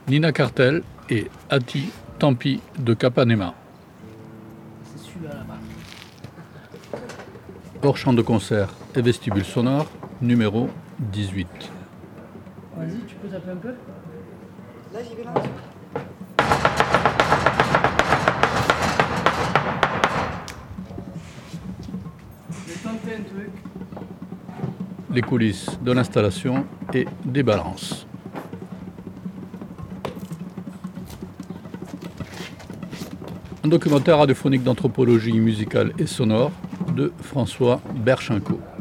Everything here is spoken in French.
Nina Cartel et Ati Tampi de Capanema. C'est celui-là là-bas. Hors champ de concert et vestibule sonore, numéro 18. Vas-y, tu peux taper un peu? Là, j'y vais là. Je vais tenter un truc. Les coulisses de l'installation et des balances. Un documentaire radiophonique d'anthropologie musicale et sonore de François Berchinko.